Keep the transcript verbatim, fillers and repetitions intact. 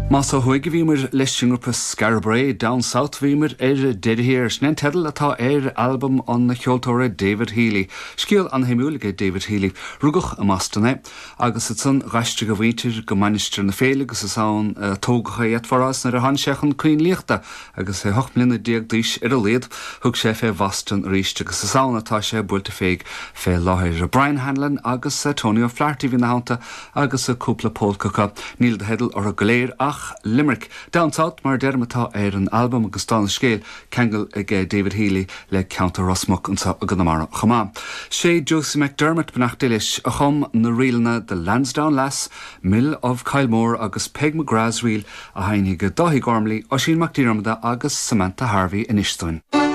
Mas a chuig bhímar leis singrúpa Scarbray down south bhímar ar deidir snen tedal atá ar album an na cheoltóra David Healy. Scíal an heimiúlaige David Healy. Rugach a mastana agus it san gaistre go bhhaintir go manister na féile agus is an tógacha iadfarás na a hansechan Queen Liachta agus é hoch mlína diag díos ar a léad thug sé fé vastan ríiste agus is an atá sé builte féig fé láthir a Brian Hanlon agus Tony O'Flaherty hí na hánta agus a cúpla pólcacha níl de hedal ar a goléir ach Limerick. Down south mar dermatá ar an album agus tá na scéal Kangol ag David Healy le Counter Rosmuck an sa a ganamara chamá. Sé Josie McDermott benach dilis a chum na rialna the Lansdowne Lass, Mill of Kyle Moore agus Peg McGrath's reel a hainige Dahi Gormley o sin McDermott agus Samantha Harvey in Ishtown.